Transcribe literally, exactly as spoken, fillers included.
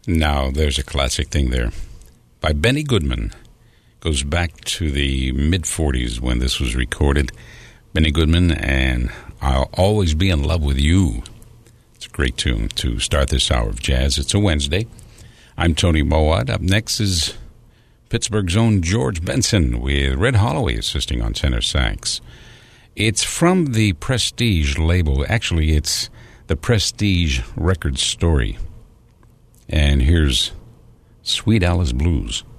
Now, there's a classic thing there. By Benny Goodman. Goes back to the mid-forties when this was recorded. Benny Goodman and I'll Always Be in Love with You. It's a great tune to start this hour of jazz. It's a Wednesday. I'm Tony Mowat. Up next is Pittsburgh's own George Benson with Red Holloway assisting on tenor sax. It's from the Prestige label. Actually, it's the Prestige Record Story. And here's Sweet Alice Blues.